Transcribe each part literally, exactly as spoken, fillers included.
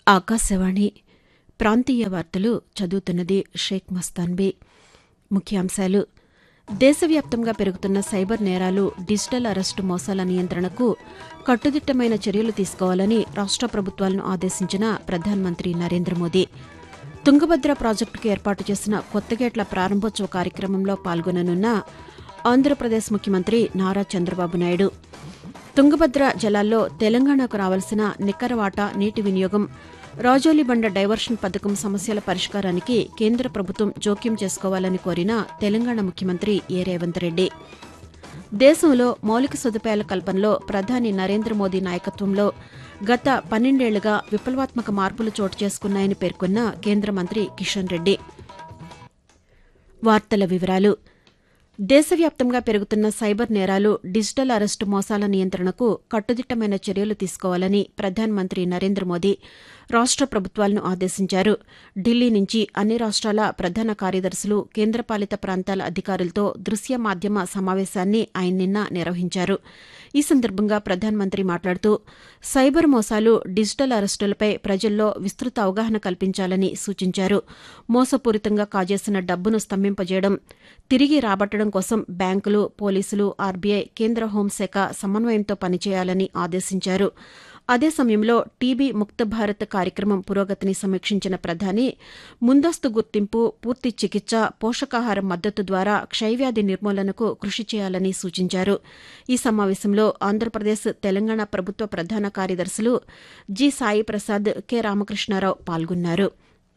ఆకాశవాణి ప్రాంతీయ వార్తలు చదువుతున్నది షేక్ మస్తాన్బీ. ముఖ్యాంశాలు: దేశవ్యాప్తంగా పెరుగుతున్న సైబర్ నేరాలు, డిజిటల్ అరెస్టు మోసాల నియంత్రణకు కట్టుదిట్టమైన చర్యలు తీసుకోవాలని రాష్ట ప్రభుత్వాలను ఆదేశించిన ప్రధానమంత్రి నరేంద్ర మోదీ. తుంగభద్ర ప్రాజెక్టుకు ఏర్పాటు చేసిన కొత్తగేట్ల ప్రారంభోత్సవ కార్యక్రమంలో పాల్గొననున్న ఆంధ్రప్రదేశ్ ముఖ్యమంత్రి నారా చంద్రబాబు నాయుడు. తుంగభద్ర జలాల్లో తెలంగాణకు రావాల్సిన నికర వాటా నీటి వినియోగం, రాజోలిబండ డైవర్షన్ పథకం సమస్యల పరిష్కారానికి కేంద్ర ప్రభుత్వం జోక్యం చేసుకోవాలని కోరిన తెలంగాణ ముఖ్యమంత్రి ఏ రేవంత్ రెడ్డి. దేశంలో మౌలిక సదుపాయాల కల్పనలో ప్రధాని నరేంద్ర మోదీ నాయకత్వంలో గత పన్నెండేళ్లుగా విప్లవాత్మక మార్పులు చోటు చేసుకున్నాయని పేర్కొన్న కేంద్ర మంత్రి కిషన్ రెడ్డి. వార్తల వివరాలు: దేశవ్యాప్తంగా పెరుగుతున్న సైబర్ నేరాలు, డిజిటల్ అరెస్టు మోసాల నియంత్రణకు కట్టుదిట్టమైన చర్యలు తీసుకోవాలని ప్రధానమంత్రి నరేంద్ర మోదీ రాష్ట ప్రభుత్వాలను ఆదేశించారు. ఢిల్లీ నుంచి అన్ని రాష్ట్రాల ప్రధాన కార్యదర్శులు, కేంద్రపాలిత ప్రాంతాల అధికారులతో దృశ్య మాధ్యమ సమావేశాన్ని ఆయన నిన్న నిర్వహించారు. ఈ సందర్భంగా ప్రధానమంత్రి మాట్లాడుతూ సైబర్ మోసాలు, డిజిటల్ అరెస్టులపై ప్రజల్లో విస్తృత అవగాహన కల్పించాలని సూచించారు. మోసపూరితంగా కాజేసిన డబ్బును స్తంభింపజేయడం, తిరిగి రాబట్టడం కోసం బ్యాంకులు, పోలీసులు, ఆర్బీఐ, కేంద్ర హోంశాఖ సమన్వయంతో పనిచేయాలని ఆదేశించారు. అదే సమయంలో టీబీ ముక్త భారత్ కార్యక్రమం పురోగతిని సమీక్షించిన ప్రధాని ముందస్తు గుర్తింపు, పూర్తి చికిత్స, పోషకాహార మద్దతు ద్వారా క్షయవ్యాధి నిర్మూలనకు కృషి చేయాలని సూచించారు. ఈ సమావేశంలో ఆంధ్రప్రదేశ్, తెలంగాణ ప్రభుత్వ ప్రధాన కార్యదర్శులు జి సాయి ప్రసాద్, కె రామకృష్ణారావు పాల్గొన్నారు.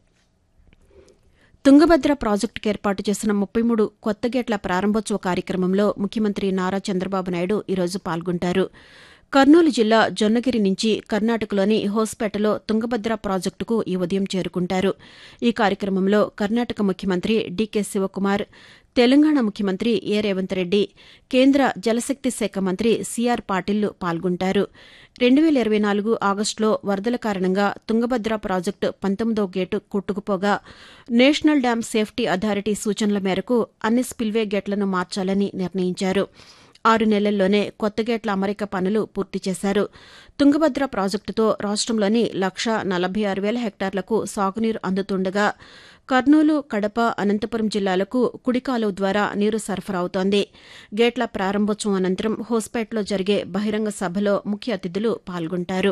తుంగభద్ర ప్రాజెక్టుకు ఏర్పాటు చేసిన ముప్పై మూడు కొత్తగేట్ల ప్రారంభోత్సవ కార్యక్రమంలో ముఖ్యమంత్రి నారా చంద్రబాబు నాయుడు ఈరోజు పాల్గొంటారు. కర్నూలు జిల్లా జొన్నగిరి నుంచి కర్ణాటకలోని హోస్పేటలో తుంగభద్ర ప్రాజెక్టుకు ఈ ఉదయం చేరుకుంటారు. ఈ కార్యక్రమంలో కర్ణాటక ముఖ్యమంత్రి డీకే శివకుమార్, తెలంగాణ ముఖ్యమంత్రి ఏ రేవంత్ రెడ్డి, కేంద్ర జలశక్తి శాఖ మంత్రి సీఆర్ పాటిల్ పాల్గొంటారు. రెండు వేల ఇరవై నాలుగు ఆగస్టులో వరదల కారణంగా తుంగభద్ర ప్రాజెక్టు పంతొమ్మిదో gate కొట్టుకుపోగా national dam safety authority సూచనల మేరకు అన్ని స్పిల్వే గేట్లను మార్చాలని నిర్ణయించారు. ఆరు నెలల్లోనే కొత్త గేట్ల అమరిక పనులు పూర్తి చేశారు. తుంగభద్ర ప్రాజెక్టుతో రాష్టంలోని లక్ష నలభై ఆరు వేల హెక్టార్లకు సాగునీరు అందుతుండగా కర్నూలు, కడప, అనంతపురం జిల్లాలకు కుడికాలువ ద్వారా నీరు సరఫరా అవుతోంది. గేట్ల ప్రారంభోత్సవం అనంతరం హోస్పేటలో జరిగే బహిరంగ సభలో ముఖ్య అతిథులు పాల్గొంటారు.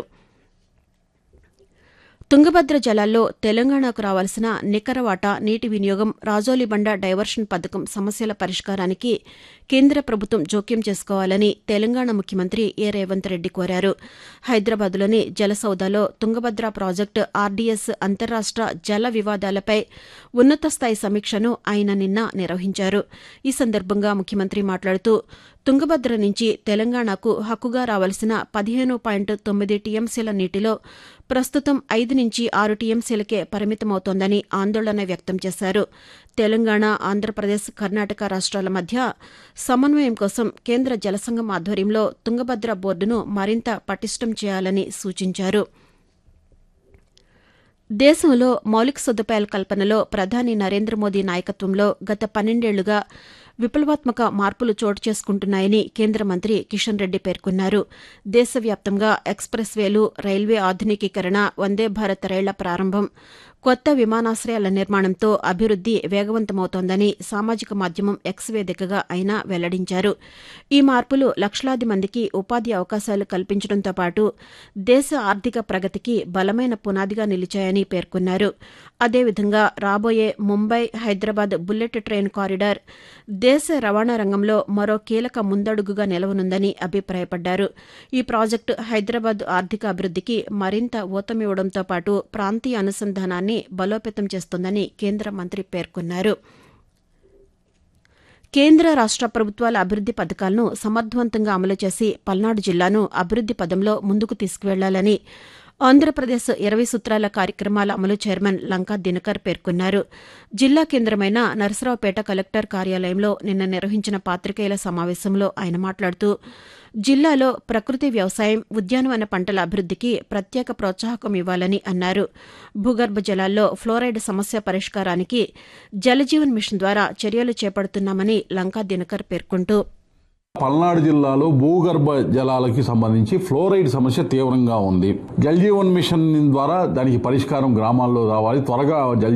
తుంగభద్ర జలాల్లో తెలంగాణకు రావాల్సిన నికర వాటా నీటి వినియోగం, రాజోలిబండ డైవర్షన్ పథకం సమస్యల పరిష్కారానికి కేంద్ర ప్రభుత్వం జోక్యం చేసుకోవాలని తెలంగాణ ముఖ్యమంత్రి ఏ రేవంత్ రెడ్డి కోరారు. హైదరాబాద్లోని జలసౌదాలో తుంగభద్ర ప్రాజెక్టు, ఆర్డీఎస్, అంతర్రాష్ట జల వివాదాలపై ఉన్నతస్థాయి సమీక్షను ఆయన నిన్న నిర్వహించారు. ఈ సందర్భంగా ముఖ్యమంత్రి మాట్లాడుతూ తుంగభద్ర నుంచి తెలంగాణకు హక్కుగా రావాల్సిన పదిహేను పాయింట్ తొమ్మిది టీఎంసీల నీటిలో ప్రస్తుతం ఐదు నుంచి ఆరు టీఎంసీలకే పరిమితమవుతోందని ఆందోళన వ్యక్తం చేశారు. తెలంగాణ, ఆంధ్రప్రదేశ్, కర్ణాటక రాష్ట్రాల మధ్య సమన్వయం కోసం కేంద్ర జలసంఘం ఆధ్వర్యంలో తుంగభద్ర బోర్డును మరింత పటిష్టం చేయాలని సూచించారు. దేశంలో మౌలిక సదుపాయాల కల్పనలో ప్రధాని నరేంద్ర మోదీ నాయకత్వంలో గత పన్నెండేళ్లుగా విప్లవాత్మక మార్పులు చోటు చేసుకుంటున్నాయని కేంద్ర మంత్రి కిషన్ రెడ్డి పేర్కొన్నారు. దేశవ్యాప్తంగా ఎక్స్ప్రెస్ వేలు, రైల్వే ఆధునికీకరణ, వందే భారత్ రైళ్ల ప్రారంభం, కొత్త విమానాశ్రయాల నిర్మాణంతో అభివృద్ది వేగవంతమవుతోందని సామాజిక మాధ్యమం ఎక్స్ వేదికగా ఆయన వెల్లడించారు. ఈ మార్పులు లక్షలాది మందికి ఉపాధి అవకాశాలు కల్పించడంతో పాటు దేశ ఆర్థిక ప్రగతికి బలమైన పునాదిగా నిలిచాయని పేర్కొన్నారు. అదేవిధంగా రాబోయే Mumbai, Hyderabad bullet train corridor దేశ రవాణా రంగంలో మరో కీలక ముందడుగుగా నిలవనుందని అభిప్రాయపడ్డారు. ఈ ప్రాజెక్టు హైదరాబాద్ ఆర్థిక అభివృద్దికి మరింత ఊతమివ్వడంతో పాటు ప్రాంతీయ అనుసంధానాన్ని బలోపేతం చేస్తుందని కేంద్ర మంత్రి పేర్కొన్నారు. కేంద్ర రాష్ట ప్రభుత్వాల అభివృద్ది పథకాలను సమర్థవంతంగా అమలు చేసి పల్నాడు జిల్లాను అభివృద్ది పదంలో ముందుకు తీసుకువెళ్లాలని ఆంధ్రప్రదేశ్ ఇరవై సూత్రాల కార్యక్రమాల అమలు చైర్మన్ లంకా దినకర్ పేర్కొన్నారు. జిల్లా కేంద్రమైన నరసరావుపేట కలెక్టర్ కార్యాలయంలో నిన్న నిర్వహించిన పాతికేయుల సమావేశంలో ఆయన మాట్లాడుతూ జిల్లాలో ప్రకృతి వ్యవసాయం, ఉద్యానవన పంటల అభివృద్దికి ప్రత్యేక ప్రోత్సాహకం ఇవ్వాలని అన్నారు. భూగర్భ జలాల్లో ఫ్లోరైడ్ సమస్య పరిష్కారానికి జలజీవన్ మిషన్ ద్వారా చర్యలు చేపడుతున్నామని లంకా దినకర్ పేర్కొంటూ పల్నాడు జిల్లాలో భూగర్భ జలాలకి సంబంధించి ఫ్లోరైడ్ సమస్య తీవ్రంగా ఉంది. జల్ జీవన్ మిషన్ ద్వారా దానికి పరిష్కారం గ్రామాల్లో రావాలి. త్వరగా జల్